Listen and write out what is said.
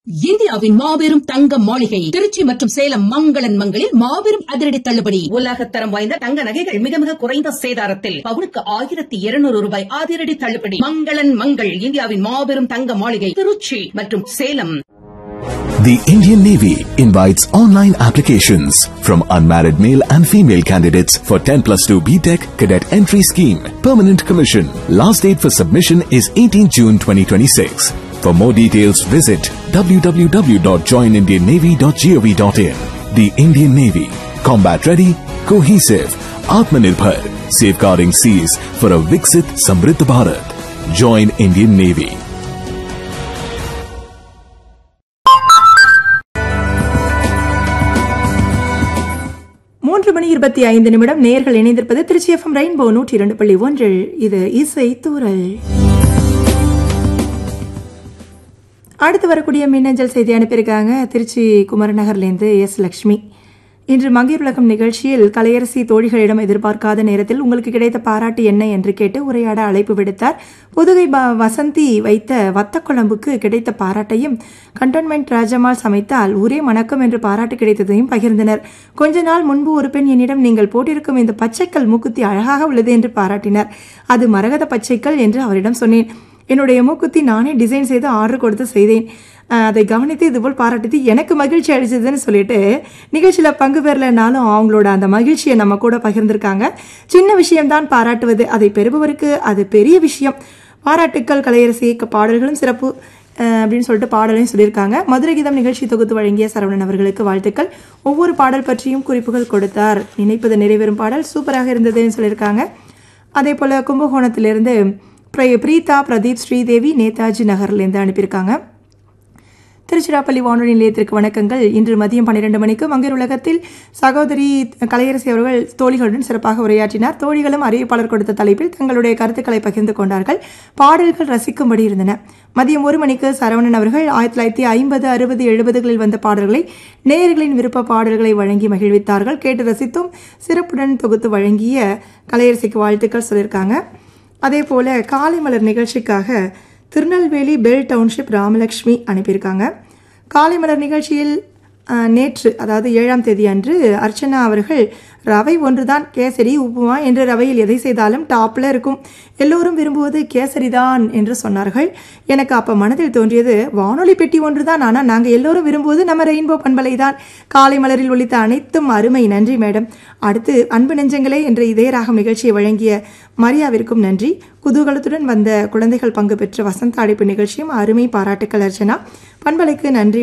இந்தியாவின் மாபெரும் தங்க மாளிகை திருச்சி மற்றும் சேலம் மங்களன் மங்களில் மாபெரும் அதிரடி தள்ளுபடி. உலகத்தரம் வாய்ந்த தங்க நகைகள் மிக மிக குறைந்த சேதாரத்தில் பவுனுக்கு 1200 ரூபாய் அதிரடி தள்ளுபடி. மங்களன் மங்கள் இந்தியாவின் மாபெரும் தங்க மாளிகை திருச்சி மற்றும் Salem. The Indian Navy invites online applications from unmarried male and female candidates for 10+2 BTech Cadet Entry Scheme. Permanent Commission. Last date for submission is 18 June 2026. For more details, visit www.joinindiannavy.gov.in. The Indian Navy. Combat ready, cohesive, Atmanirbhar. Safeguarding seas for a Viksit Samriddh Bharat. Join Indian Navy. மணி 25 நேயர்கள் இணைந்திருப்பது Trichy FM rainbow 102.1. இது இசை தூரல். அடுத்து வரக்கூடிய மின்னஞ்சல் செய்தி அனுப்பியிருக்காங்க திருச்சி குமரநகர்லேருந்து எஸ் லட்சுமி. இன்று மங்கையர் உலகம் நிகழ்ச்சியில் கலையரசி தோழிகளிடம் எதிர்பார்க்காத நேரத்தில் உங்களுக்கு கிடைத்த பாராட்டு என்ன என்று கேட்டு உரையாட அழைப்பு விடுத்தார். புதுகை வசந்தி வைத்த வத்தக்குழம்புக்கு கிடைத்த பாராட்டையும், கண்டோன்மெண்ட் ராஜம்மாள் சமைத்தால் ஊரே மணக்கம் என்று பாராட்டு கிடைத்ததையும் பகிர்ந்தனர். கொஞ்ச நாள் முன்பு ஒரு பெண் என்னிடம் நீங்கள் போட்டிருக்கும் இந்த பச்சைக்கல் மூக்குத்தி அழகாக உள்ளது என்று பாராட்டினார். அது மரகத பச்சைக்கல் என்று அவரிடம் சொன்னேன். என்னுடைய மூக்குத்தி நானே டிசைன் செய்து ஆர்டர் கொடுத்து செய்தேன். அதை கவனித்து இதுபோல் பாராட்டி எனக்கு மகிழ்ச்சி அளிச்சதுன்னு சொல்லிட்டு நிகழ்ச்சியில் பங்கு பெறலைனாலும் அவங்களோட அந்த மகிழ்ச்சியை நம்ம கூட பகிர்ந்திருக்காங்க. சின்ன விஷயம்தான் பாராட்டுவது, அதை பெறுபவருக்கு அது பெரிய விஷயம். பாராட்டுக்கள் கலையரசி, பாடல்களும் சிறப்பு அப்படின்னு சொல்லிட்டு பாடலையும் சொல்லியிருக்காங்க. மதுரை கீதம் நிகழ்ச்சி தொகுத்து வழங்கிய சரவணன் அவர்களுக்கு வாழ்த்துக்கள். ஒவ்வொரு பாடல் பற்றியும் குறிப்புகள் கொடுத்தார். நினைப்பது நிறைவேறும் பாடல் சூப்பராக இருந்ததுன்னு சொல்லியிருக்காங்க. அதே போல் கும்பகோணத்திலிருந்து பிரீதா, பிரதீப், ஸ்ரீதேவி நேதாஜி நகர்லேருந்து அனுப்பியிருக்காங்க. திருச்சிராப்பள்ளி வானொலி நிலையத்திற்கு வணக்கங்கள். இன்று மதியம் 12 மணிக்கு மங்கையர் உலகத்தில் சகோதரி கலையரசி அவர்கள் தோழிகளுடன் சிறப்பாக உரையாற்றினார். தோழிகளும் அறிவிப்பாளர் கொடுத்த தலைப்பில் தங்களுடைய கருத்துக்களை பகிர்ந்து கொண்டார்கள். பாடல்கள் ரசிக்கும்படி இருந்தன. மதியம் 1 மணிக்கு சரவணன் அவர்கள் 1950, 60, 70களில் வந்த பாடல்களை நேயர்களின் விருப்ப பாடல்களை வழங்கி மகிழ்வித்தார்கள். கேட்டு ரசித்தும் சிறப்புடன் தொகுத்து வழங்கிய கலையரசிக்கு வாழ்த்துக்கள் சொல்லியிருக்காங்க. அதே போல காலை மலர் நிகழ்ச்சிக்காக திருநெல்வேலி பெல் டவுன்ஷிப் ராமலட்சுமி அனுப்பியிருக்காங்க. காலை மலர் நிகழ்ச்சியில் நேற்று, அதாவது 7ஆம் தேதி அன்று அர்ச்சனா அவர்கள் ரவை ஒன்றுதான் கேசரி உப்புமா என்று ரவையில் எதை செய்தாலும் டாப்ல இருக்கும், எல்லோரும் விரும்புவது கேசரிதான் என்று சொன்னார்கள். எனக்கு அப்ப மனதில் தோன்றியது, வானொலி பெட்டி ஒன்றுதான், ஆனால் நாங்கள் எல்லோரும் விரும்புவது நம்ம ரெயின்போ பண்பலை தான். காலை மலரில் ஒலித்த அனைத்தும் அருமை, நன்றி மேடம். அடுத்து அன்பு நெஞ்சங்களே என்ற இதய ராகம் நிகழ்ச்சியை வழங்கிய மரியாவிற்கும் நன்றி. குதூகலத்துடன் வந்த குழந்தைகள் பங்கு பெற்ற வசந்த அழைப்பு நிகழ்ச்சியும் அருமை, பாராட்டுக்கள் அர்ச்சனா. பண்பலைக்கு நன்றி.